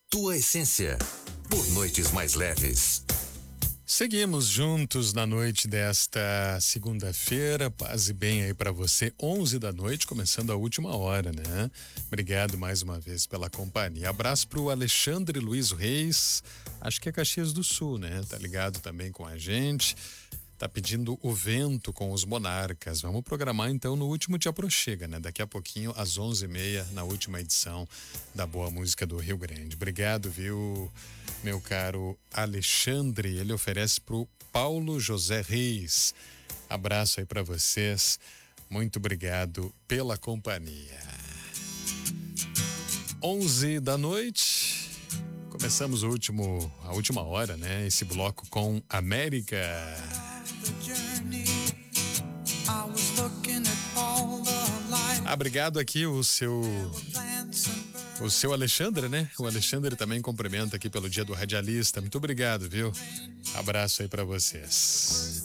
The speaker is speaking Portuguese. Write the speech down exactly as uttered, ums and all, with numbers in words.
tua essência, por noites mais leves. Seguimos juntos na noite desta segunda-feira, paz e bem aí pra você, onze da noite, começando a última hora, né? Obrigado mais uma vez pela companhia. Abraço pro Alexandre Luiz Reis, acho que é Caxias do Sul, né? Tá ligado também com a gente. Tá pedindo o vento com os Monarcas. Vamos programar então no último Te Aproxega, né? Daqui a pouquinho, às onze e meia, na última edição da Boa Música do Rio Grande. Obrigado, viu, meu caro Alexandre? Ele oferece pro Paulo José Reis. Abraço aí pra vocês. Muito obrigado pela companhia. onze da noite. Começamos o último, a última hora, né? Esse bloco com América. Ah, obrigado aqui o seu o seu Alexandre, né? O Alexandre também cumprimenta aqui pelo Dia do Radialista. Muito obrigado, viu? Abraço aí pra vocês.